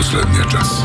последния час.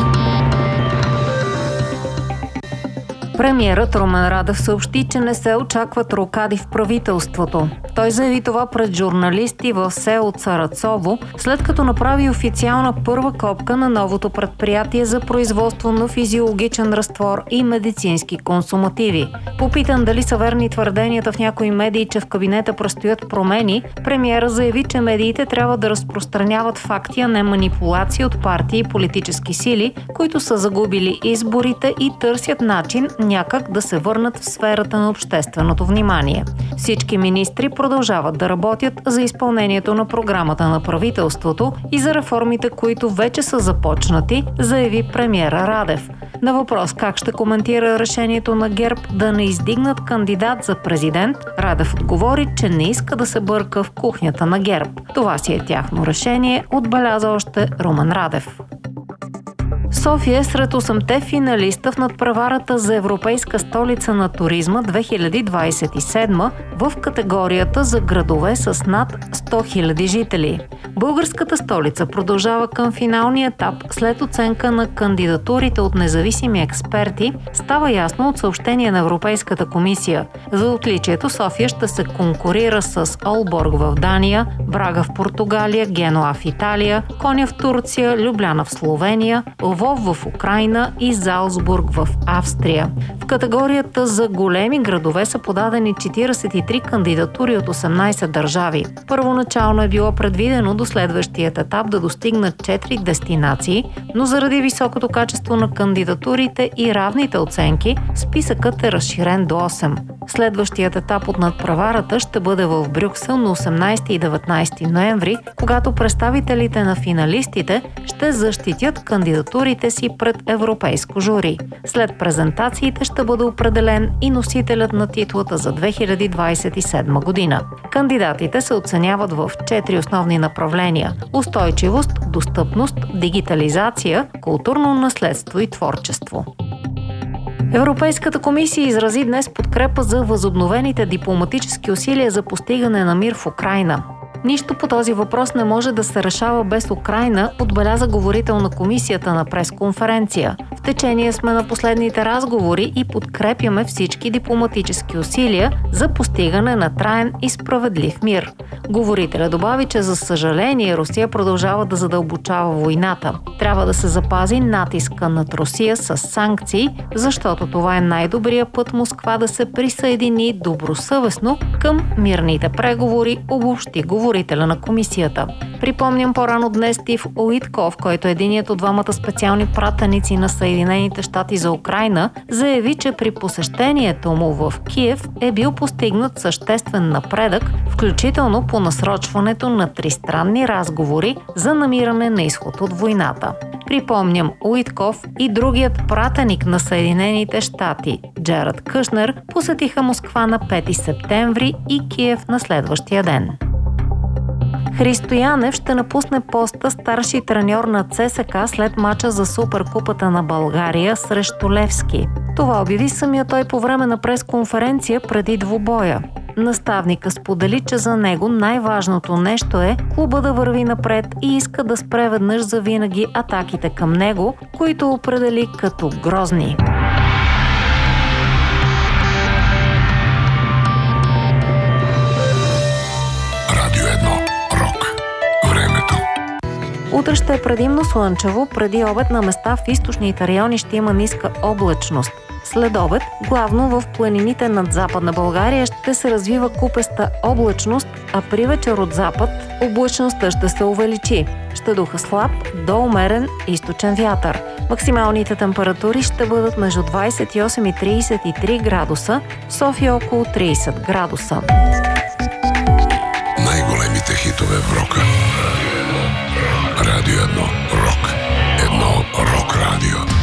Премиерът Румен Радев съобщи, че не се очакват рокади в правителството. Той заяви това пред журналисти в село Царацово, след като направи официална първа копка на новото предприятие за производство на физиологичен разтвор и медицински консумативи. Попитан дали са верни твърденията в някои медии, че в кабинета предстоят промени, премиерът заяви, че медиите трябва да разпространяват факти, а не манипулации от партии и политически сили, които са загубили изборите и търсят начин някак да се върнат в сферата на общественото внимание. Всички министри продължават да работят за изпълнението на програмата на правителството и за реформите, които вече са започнати, заяви премиера Радев. На въпрос как ще коментира решението на ГЕРБ да не издигнат кандидат за президент, Радев отговори, че не иска да се бърка в кухнята на ГЕРБ. Това си е тяхно решение, отбеляза още Румен Радев. София е сред 8-те финалиста в надпреварата за Европейска столица на туризма 2027 в категорията за градове с над 100 000 жители. Българската столица продължава към финалния етап след оценка на кандидатурите от независими експерти, става ясно от съобщение на Европейската комисия. За отличието София ще се конкурира с Олборг в Дания, Брага в Португалия, Генуа в Италия, Коня в Турция, Любляна в Словения, Лвов в Украйна и Залцбург в Австрия. В категорията за големи градове са подадени 43 кандидатури от 18 държави. Първоначално е било предвидено до следващият етап да достигнат 4 дестинации, но заради високото качество на кандидатурите и равните оценки, списъкът е разширен до 8. Следващият етап от надпреварата ще бъде в Брюксел на 18 и 19 ноември, когато представителите на финалистите ще защитят кандидатурите си пред европейско жури. След презентациите ще бъде определен и носителят на титлата за 2027 година. Кандидатите се оценяват в 4 основни направления – устойчивост, достъпност, дигитализация, културно наследство и творчество. Европейската комисия изрази днес подкрепа за възобновените дипломатически усилия за постигане на мир в Украйна. Нищо по този въпрос не може да се решава без Украйна, отбеляза говорител на комисията на пресконференция. В течение сме на последните разговори и подкрепяме всички дипломатически усилия за постигане на траен и справедлив мир. Говорителя добави, че за съжаление Русия продължава да задълбочава войната. Трябва да се запази натиска над Русия с санкции, защото това е най-добрият път Москва да се присъедини добросъвестно към мирните преговори, обобщи говорителя на комисията. Припомням по-рано днес Стив Уитков, който е единият от двамата специални пратеници на Съединените щати за Украйна, заяви, че при посещението му в Киев е бил постигнат съществен напредък, включително по насрочването на тристранни разговори за намиране на изход от войната. Припомням, Уитков и другият пратеник на Съединените щати, Джеред Кушнер, посетиха Москва на 5 септември и Киев на следващия ден. Христо Янев ще напусне поста старши треньор на ЦСКА след мача за Суперкупата на България срещу Левски. Това обяви самия той по време на пресконференция преди двубоя. Наставника сподели, че за него най-важното нещо е клуба да върви напред и иска да спре веднъж завинаги атаките към него, които определи като грозни. Утре ще е предимно слънчево, преди обед на места в източните райони ще има ниска облачност. След обед, главно в планините над Западна България ще се развива купеста облачност, а при вечер от запад облачността ще се увеличи. Ще духа слаб до умерен източен вятър. Максималните температури ще бъдат между 28 и 33 градуса, в София около 30 градуса. Най-големите хитове в рока. Радио 1 Рок. Едно Рок Радио.